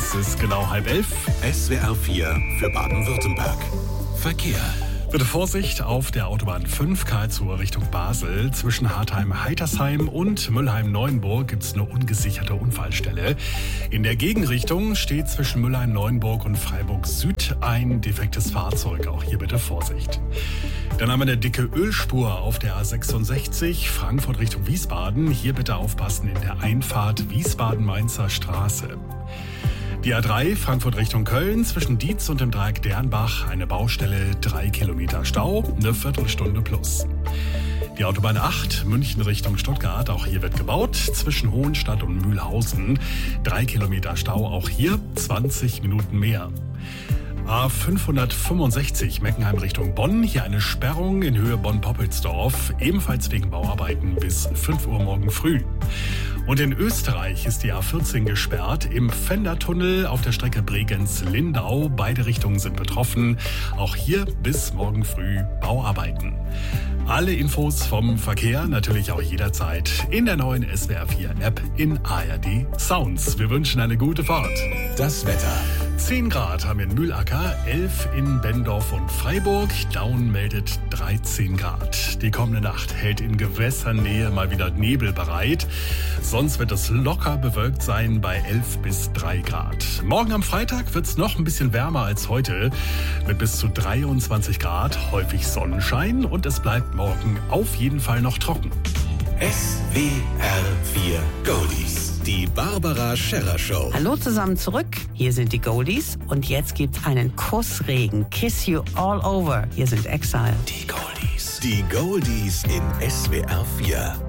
Es ist genau 10:30. SWR 4 für Baden-Württemberg. Verkehr. Bitte Vorsicht auf der Autobahn 5 Karlsruhe Richtung Basel. Zwischen Hartheim-Heitersheim und Müllheim-Neuenburg gibt es eine ungesicherte Unfallstelle. In der Gegenrichtung steht zwischen Müllheim-Neuenburg und Freiburg Süd ein defektes Fahrzeug. Auch hier bitte Vorsicht. Dann haben wir eine dicke Ölspur auf der A66 Frankfurt Richtung Wiesbaden. Hier bitte aufpassen in der Einfahrt Wiesbaden-Mainzer Straße. Die A3 Frankfurt Richtung Köln zwischen Dietz und dem Dreieck Dernbach eine Baustelle, 3 Kilometer Stau, eine Viertelstunde plus. Die Autobahn 8 München Richtung Stuttgart, auch hier wird gebaut, zwischen Hohenstadt und Mühlhausen, 3 Kilometer Stau, auch hier 20 Minuten mehr. A565 Meckenheim Richtung Bonn, hier eine Sperrung in Höhe Bonn-Poppelsdorf, ebenfalls wegen Bauarbeiten bis 5 Uhr morgen früh. Und in Österreich ist die A14 gesperrt, im Fendertunnel auf der Strecke Bregenz-Lindau. Beide Richtungen sind betroffen. Auch hier bis morgen früh Bauarbeiten. Alle Infos vom Verkehr natürlich auch jederzeit in der neuen SWR 4 App in ARD Sounds. Wir wünschen eine gute Fahrt. Das Wetter. 10 Grad haben wir in Mühlacker, 11 in Bendorf und Freiburg. Down meldet 13 Grad. Die kommende Nacht hält in Gewässernähe mal wieder Nebel bereit. Sonst wird es locker bewölkt sein bei 11 bis 3 Grad. Morgen am Freitag wird es noch ein bisschen wärmer als heute mit bis zu 23 Grad. Häufig Sonnenschein und es bleibt morgen auf jeden Fall noch trocken. SWR 4 Goldies. Die Barbara Scherrer Show. Hallo zusammen zurück. Hier sind die Goldies und jetzt gibt's einen Kussregen. Kiss you all over. Hier sind Exile. Die Goldies. Die Goldies in SWR 4.